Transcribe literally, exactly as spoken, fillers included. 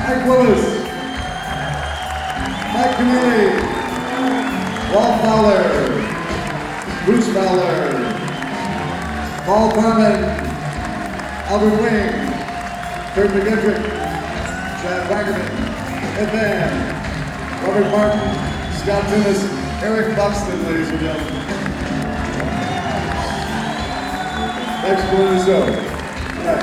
Mike Willis, Mike Keneally, Walt Fowler, Bruce Fowler, Paul Carmen, Albert Wing, Kurt McGettrick, Chad Wackerman, Ed Van, Robert Martin, Scott Timmis, Eric Buxton, ladies and gentlemen. Next one is over.